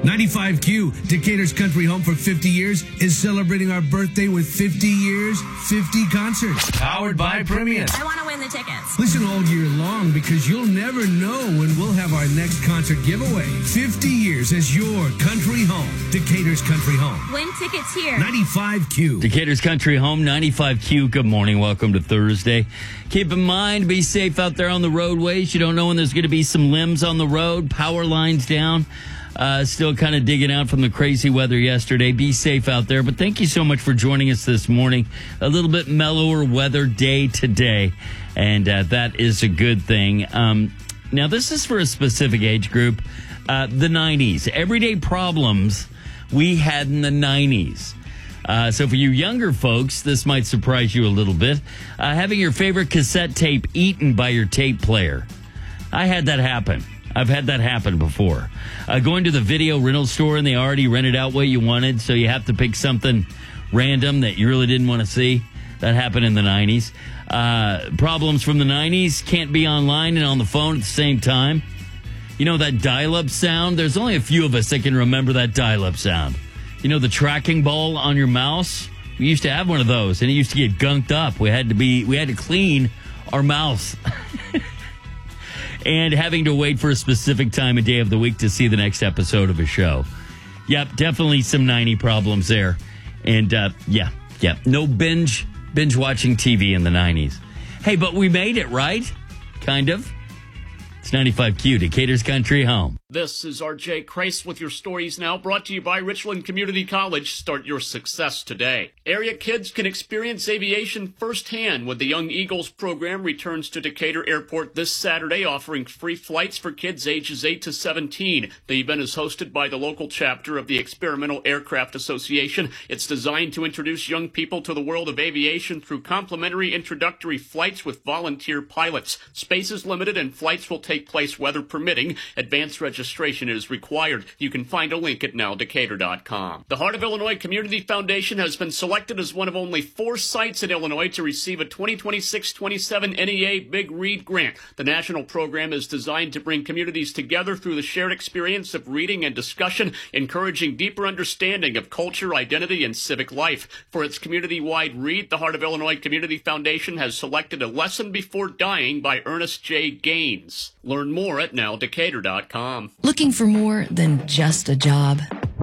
95Q, Decatur's country home for 50 years, is celebrating our birthday with 50 years, 50 concerts. Powered by Premium. I want to win the tickets. Listen all year long because you'll never know when we'll have our next concert giveaway. 50 years as your country home. Decatur's country home. Win tickets here. 95Q. Decatur's country home, 95Q. Good morning. Welcome to Thursday. Keep in mind, be safe out there on the roadways. You don't know when there's going to be some limbs on the road, power lines down. Still kind of digging out from the crazy weather yesterday. Be safe out there. But thank you so much for joining us this morning. A little bit mellower weather day today, and that is a good thing. Now, this is for a specific age group, the 90s. Everyday problems we had in the 90s. So for you younger folks, this might surprise you a little bit. Having your favorite cassette tape eaten by your tape player. I had that happen. I've had that happen before. Going to the video rental store and they already rented out what you wanted, so you have to pick something random that you really didn't want to see. That happened in the 90s. Problems from the 90s, can't be online and on the phone at the same time. You know that dial-up sound? There's only a few of us that can remember that dial-up sound. You know the tracking ball on your mouse? We used to have one of those, and it used to get gunked up. We had to clean our mouse. And having to wait for a specific time of day of the week to see the next episode of a show. Yep, definitely some 90 problems there. And, no binge watching TV in the 90s. Hey, but we made it, right? Kind of. It's 95Q, Decatur's country home. This is R.J. Kreis with your stories now, brought to you by Richland Community College. Start your success today. Area kids can experience aviation firsthand when the Young Eagles program returns to Decatur Airport this Saturday, offering free flights for kids ages 8 to 17. The event is hosted by the local chapter of the Experimental Aircraft Association. It's designed to introduce young people to the world of aviation through complimentary introductory flights with volunteer pilots. Space is limited and flights will take place weather permitting. Advanced registration is required. You can find a link at nowdecatur.com. The Heart of Illinois Community Foundation has been selected as one of only 4 sites in Illinois to receive a 2026-27 NEA Big Read grant. The national program is designed to bring communities together through the shared experience of reading and discussion, encouraging deeper understanding of culture, identity, and civic life. For its community-wide read, the Heart of Illinois Community Foundation has selected A Lesson Before Dying by Ernest J. Gaines. Learn more at nowdecatur.com. Looking for more than just a job?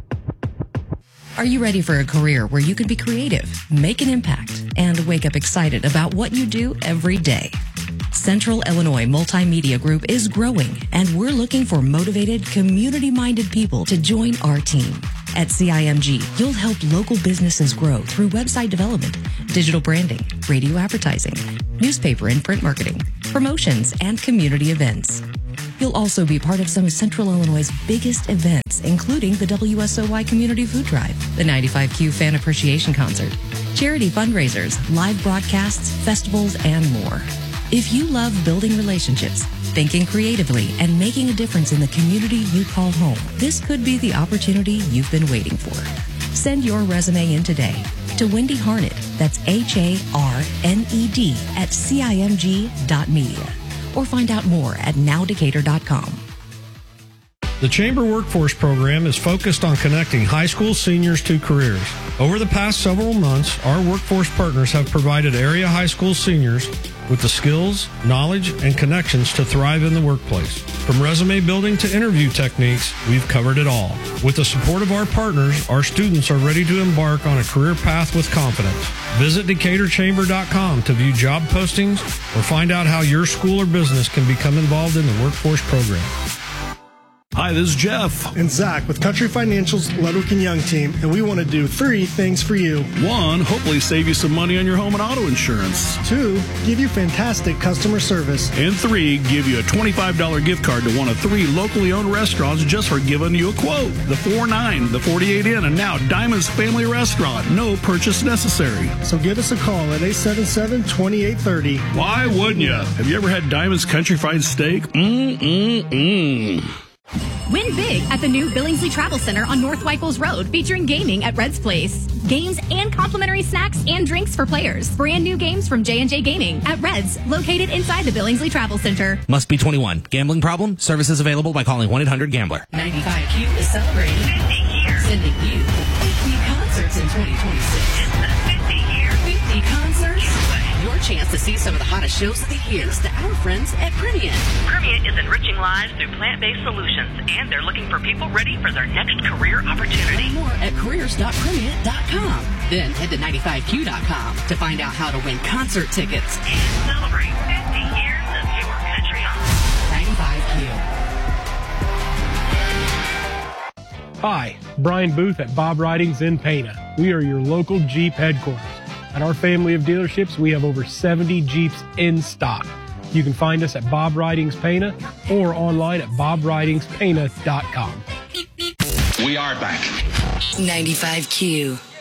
Are you ready for a career where you can be creative, make an impact, and wake up excited about what you do every day? Central Illinois Multimedia Group is growing, and we're looking for motivated, community-minded people to join our team. At CIMG, you'll help local businesses grow through website development, digital branding, radio advertising, newspaper and print marketing, promotions, and community events. You'll also be part of some of Central Illinois' biggest events, including the WSOY Community Food Drive, the 95Q Fan Appreciation Concert, charity fundraisers, live broadcasts, festivals, and more. If you love building relationships, thinking creatively, and making a difference in the community you call home, this could be the opportunity you've been waiting for. Send your resume in today to Wendy Harned, that's HARNED, at CIMG.media. Or find out more at nowdecatur.com. The Chamber Workforce Program is focused on connecting high school seniors to careers. Over the past several months, our workforce partners have provided area high school seniors with the skills, knowledge, and connections to thrive in the workplace. From resume building to interview techniques, we've covered it all. With the support of our partners, our students are ready to embark on a career path with confidence. Visit DecaturChamber.com to view job postings or find out how your school or business can become involved in the workforce program. Hi, this is Jeff. And Zach with Country Financial's Ludwig & Young team, and we want to do 3 things for you. 1, hopefully save you some money on your home and auto insurance. 2, give you fantastic customer service. And 3, give you a $25 gift card to one of 3 locally owned restaurants just for giving you a quote. The 4-9, the 48 Inn, and now Diamond's Family Restaurant. No purchase necessary. So give us a call at 877-2830. Why wouldn't you? Have you ever had Diamond's Country Fried Steak? Win big at the new Billingsley Travel Center on North Whitehall's Road, featuring gaming at Red's Place. Games and complimentary snacks and drinks for players. Brand new games from J&J Gaming at Red's, located inside the Billingsley Travel Center. Must be 21. Gambling problem? Services available by calling 1-800-GAMBLER. 95Q is celebrating 50 years. Sending you 50 concerts in 2026. 50 concerts. Your chance to see some of the hottest shows of the year to our friends at Primient. Primient is enriching lives through plant-based solutions, and they're looking for people ready for their next career opportunity. Learn more at careers.primient.com. Then head to 95q.com to find out how to win concert tickets. And celebrate 50 years of your country on 95Q. Hi, Brian Booth at Bob Ridings in Pana. We are your local Jeep headquarters. At our family of dealerships, we have over 70 Jeeps in stock. You can find us at Bob Ridings Pana or online at bobridingspana.com. We are back. 95Q.